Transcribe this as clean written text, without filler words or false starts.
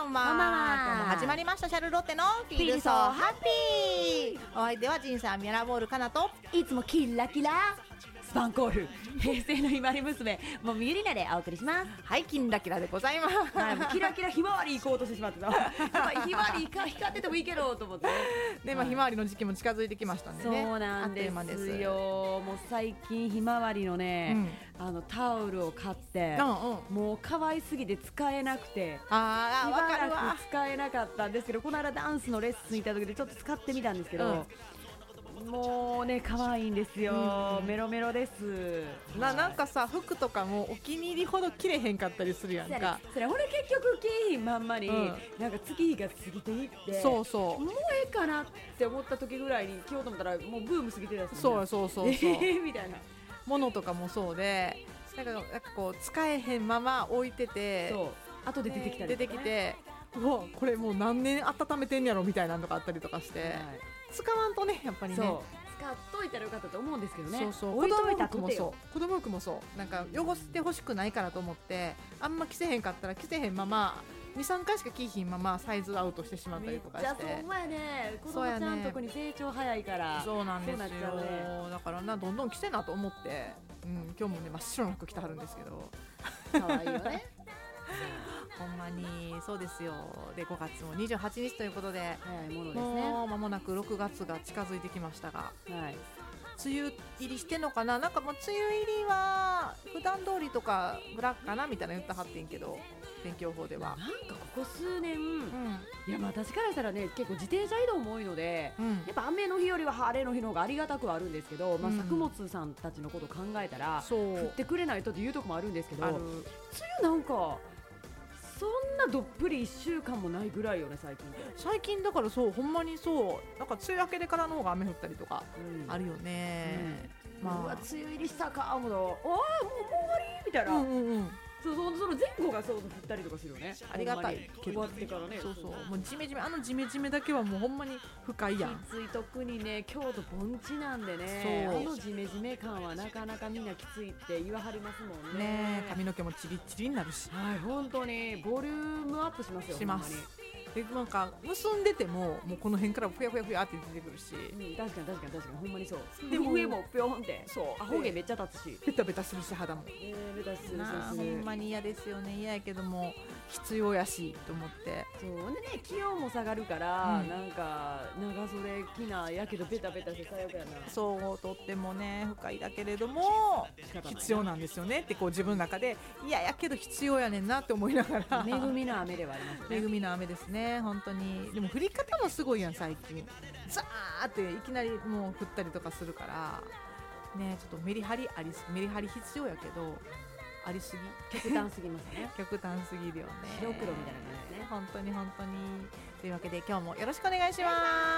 んばんは。今日も始まりましたシャルロッテのフィールソーハッピー。お相手は人生ミラーボールかなと、 いつもキラキラスパンコール平成のひまわり娘もみゆりなでお送りします。 はい、キンラキラでございます。 はい、もうキラキラひまわり行こうとしてしまってた。やっぱりひまわり光っててもいいけどと思ってで、ひまわりの時期も近づいてきましたんでね。 そうなんですよ。もう最近ひまわりのね、タオルを買って、もう可愛すぎて使えなくて、しばらく使えなかったんですけど、この間ダンスのレッスン行った時でちょっと使ってみたんですけど、もうね可愛いんですよ、メロメロです。 なんかさ、服とかもお気に入りほど着れへんかったりするやんか。 それ俺結局着ひんまんまに、なんか月日が過ぎていって、 そうそう、 もうええかなって思った時ぐらいに着ようと思ったらもうブーム過ぎてたし、 そうみたいなものとかもそうで、なんかこう使えへんまま置いてて、 そう後で出てきたりとか、ね、 出てきて、これもう何年温めてんやろみたいなのがあったりとかして、使わんとね、やっぱりね、 使っといたらよかったと思うんですけどね。 そうそう、 置いといたとてよ。 子供服もそうなんか汚してほしくないからと思って、あんま着せへんかったら着せへんまま 2,3 回しか着ひんままサイズアウトしてしまったりとかして。 めっちゃそうやね、子供ちゃん特に成長早いから。 そうなんですよ、 ね、 だからな、どんどん着せなと思って、今日もね真っ白な服着てはるんですけど、 可愛いよねほんまにそうですよ。で、5月も28日ということで、 早いものですね。 もう間もなく6月が近づいてきましたが、 はい、 梅雨入りしてんのかな。なんかもう梅雨入りは普段通りとかぐらいかなみたいな言ったはってんけど、天気予報ではなんかここ数年、いや私からしたらね、結構自転車移動も多いので、やっぱ雨の日よりは晴れの日の方がありがたくはあるんですけど、作物さんたちのことを考えたら、降ってくれないとっていうところもあるんですけど、梅雨なんかそんなどっぷり1週間もないぐらいよね、最近だから。 そうほんまにそう、なんか梅雨明けでからの方が雨降ったりとかあるよね。 うわ、梅雨入りしたか思うと、もう終わりみたいな、その前後がそう降ったりとかするよね。 ありがたいけど、 終わってからね。 そうもうジメジメ、ジメジメだけはもうほんまに不快やん。 きつい、特にね京都盆地なんでね、ジメジメ感はなかなかみんなきついって言わはりますもんね。 髪の毛もチリチリになるし、 はい、本当にボリュームアップしますよ。 します。で、なんか結んでてももうこの辺からふやふやふやって出てくるし、 確かにほんまにそう。でも上もぴょんって、アホ毛めっちゃ立つし、 ベタベタするし、肌もベタするし、 ほんまに嫌ですよね。嫌やけども必要やしと思って。 そうでね、気温も下がるから、なんか長袖着なやけどベタベタして最悪やな。 そう、とってもね不快だけれども必要なんですよねって、こう自分の中で嫌やけど必要やねんなって思いながら。 恵みの雨ではありますよね。 恵みの雨ですね、本当に。でも降り方もすごいやん最近。ザーっていきなりもう降ったりとかするからね、ちょっとメリハリ必要やけど、ありすぎ、 極端すぎますね。 極端すぎるよね。 白黒みたいな感じですね。 本当にというわけで今日もよろしくお願いします。